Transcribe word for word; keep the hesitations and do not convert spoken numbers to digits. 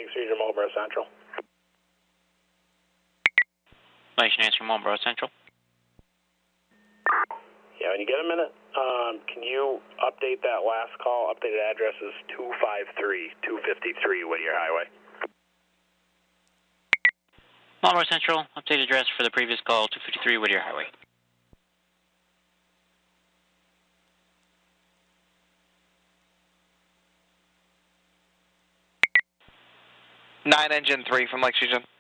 Lakes Region, Marlboro Central. Lakes Region, Marlboro Central. Yeah, when you get a minute, um, can you update that last call? Updated address is two five three, two fifty-three Whittier Highway. Marlboro Central, updated address for the previous call, two fifty-three Whittier Highway. nine Engine three from Lakes Region.